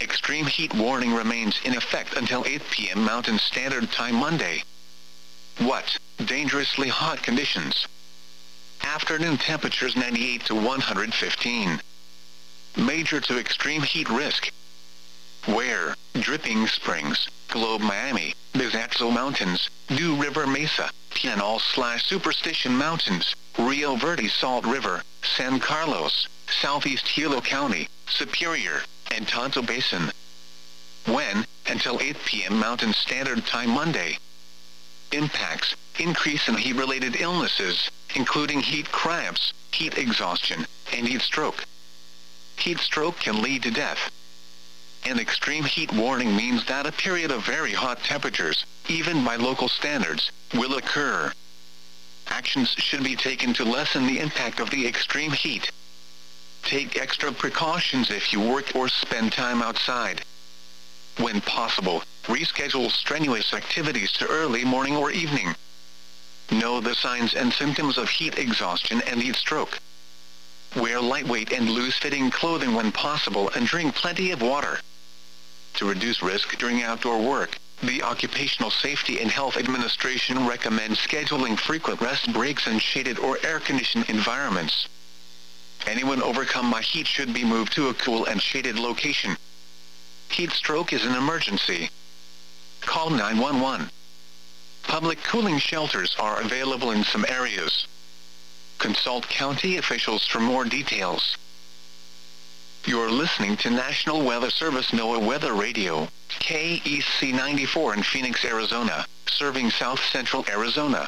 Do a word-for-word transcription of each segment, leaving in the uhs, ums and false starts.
Extreme heat warning remains in effect until eight p m Mountain Standard Time Monday. What? Dangerously hot conditions. Afternoon temperatures ninety-eight to one hundred fifteen. Major to extreme heat risk. Where? Dripping Springs, Globe Miami, Bizaxo Mountains, Dew River Mesa, Pinal slash Superstition Mountains, Rio Verde Salt River, San Carlos, Southeast Hilo County, Superior, and Tonto Basin. When? Until eight p m Mountain Standard Time Monday. Impacts: increase in heat-related illnesses, including heat cramps, heat exhaustion, and heat stroke. Heat stroke can lead to death. An extreme heat warning means that a period of very hot temperatures, even by local standards, will occur. Actions should be taken to lessen the impact of the extreme heat. Take extra precautions if you work or spend time outside. When possible, reschedule strenuous activities to early morning or evening. Know the signs and symptoms of heat exhaustion and heat stroke. Wear lightweight and loose-fitting clothing when possible and drink plenty of water. To reduce risk during outdoor work, the Occupational Safety and Health Administration recommends scheduling frequent rest breaks in shaded or air-conditioned environments. Anyone overcome by heat should be moved to a cool and shaded location. Heat stroke is an emergency. Call nine one one. Public cooling shelters are available in some areas. Consult county officials for more details. You're listening to National Weather Service NOAA Weather Radio, K E C ninety-four in Phoenix, Arizona, serving South Central Arizona.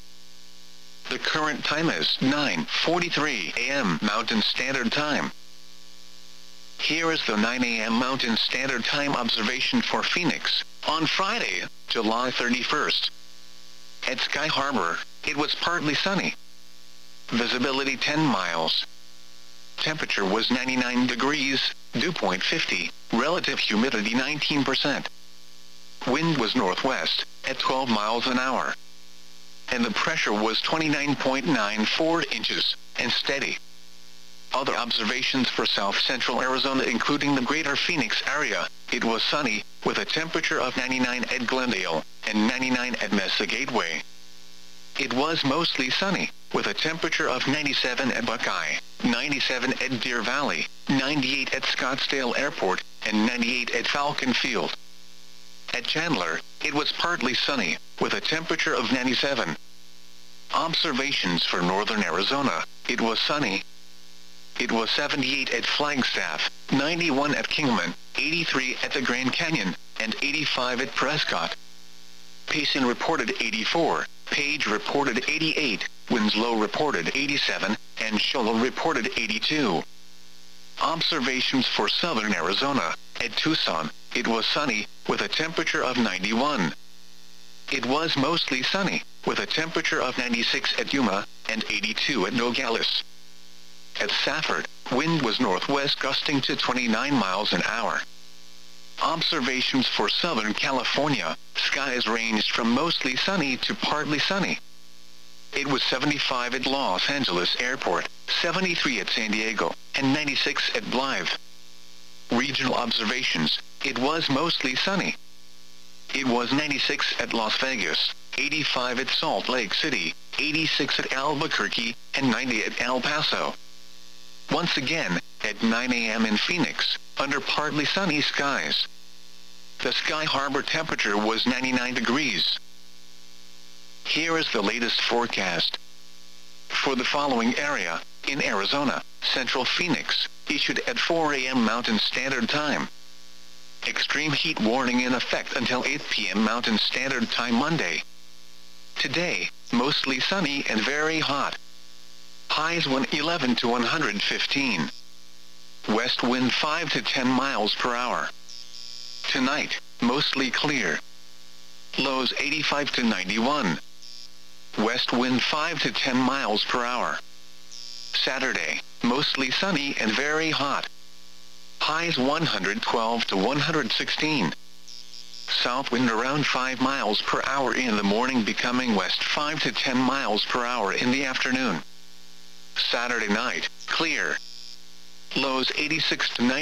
The current time is nine forty-three a m Mountain Standard Time. Here is the nine a m Mountain Standard Time observation for Phoenix, on Friday, July thirty-first. At Sky Harbor, it was partly sunny. Visibility ten miles. Temperature was ninety-nine degrees, dew point fifty, relative humidity nineteen percent. Wind was northwest, at twelve miles an hour. And the pressure was twenty-nine point nine four inches, and steady. Other observations for South Central Arizona including the greater Phoenix area, it was sunny, with a temperature of ninety-nine at Glendale, and ninety-nine at Mesa Gateway. It was mostly sunny, with a temperature of ninety-seven at Buckeye, ninety-seven at Deer Valley, ninety-eight at Scottsdale Airport, and ninety-eight at Falcon Field. At Chandler, it was partly sunny, with a temperature of ninety-seven. Observations for northern Arizona, it was sunny. It was seventy-eight at Flagstaff, ninety-one at Kingman, eighty-three at the Grand Canyon, and eighty-five at Prescott. Payson reported eighty-four, Page reported eighty-eight, Winslow reported eighty-seven, and Shoal reported eighty-two. Observations for southern Arizona, at Tucson, it was sunny, with a temperature of ninety-one. It was mostly sunny, with a temperature of ninety-six at Yuma, and eighty-two at Nogales. At Safford, wind was northwest gusting to twenty-nine miles an hour. Observations for Southern California, skies ranged from mostly sunny to partly sunny. It was seventy-five at Los Angeles Airport, seventy-three at San Diego, and ninety-six at Blythe. Regional observations, it was mostly sunny. It was ninety-six at Las Vegas, eighty-five at Salt Lake City, eighty-six at Albuquerque, and ninety at El Paso. Once again, at nine a m in Phoenix, under partly sunny skies. The Sky Harbor temperature was ninety-nine degrees. Here is the latest forecast. For the following area, in Arizona, Central Phoenix, issued at four a m Mountain Standard Time. Extreme heat warning in effect until eight p m Mountain Standard Time Monday. Today, mostly sunny and very hot. Highs one eleven to one hundred fifteen. West wind five to ten miles per hour. Tonight, mostly clear. Lows eighty-five to ninety-one. West wind five to ten miles per hour. Saturday, mostly sunny and very hot. Highs one hundred twelve to one hundred sixteen. South wind around five miles per hour in the morning, becoming west five to ten miles per hour in the afternoon. Saturday night, clear. Lows eighty-six to ninety.